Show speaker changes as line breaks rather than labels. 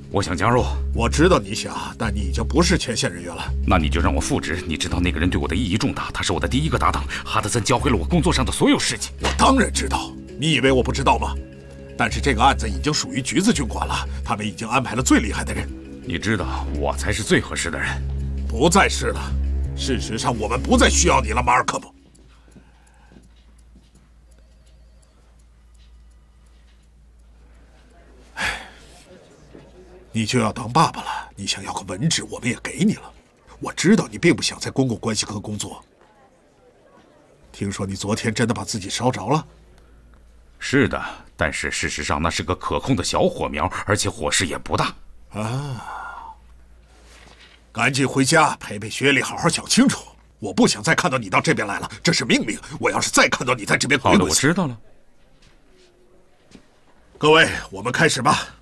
我想加入。
我知道你想，但你已经不是前线人员了。
那你就让我复职。你知道那个人对我的意义重大，他是我的第一个搭档。哈德森教会了我工作上的所有事情。
我当然知道，你以为我不知道吗？但是这个案子已经属于橘子军管了，他们已经安排了最厉害的人。
你知道，我才是最合适的人。
不再是了。事实上，我们不再需要你了，马尔科姆。你就要当爸爸了，你想要个文职，我们也给你了。我知道你并不想在公共关系科工作。听说你昨天真的把自己烧着了？
是的，但是事实上那是个可控的小火苗，而且火势也不大。
啊！赶紧回家陪陪雪莉，好好想清楚。我不想再看到你到这边来了，这是命令。我要是再看到你在这边鬼鬼祟祟……
好的，我知道了。
各位，我们开始吧。